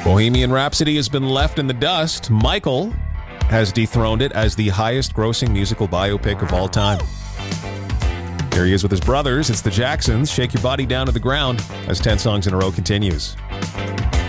Bohemian Rhapsody has been left in the dust. Michael has dethroned it as the highest-grossing musical biopic of all time. Here he is with his brothers. It's the Jacksons. Shake Your Body Down to the Ground as 10 songs in a row continues.